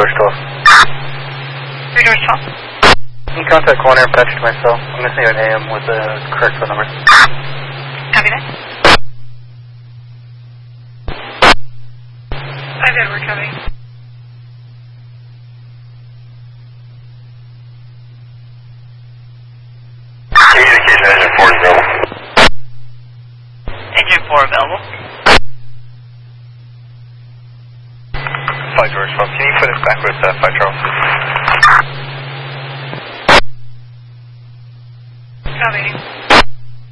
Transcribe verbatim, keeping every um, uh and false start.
George twelve. three George twelve. Can you contact Corner and patch to myself? I'm missing an A M with the correct phone number. Copy that. five Edward, coming. Communication engine four is available. Engine four available. five George twelve. Can you put us back with uh, five Charles? Copy.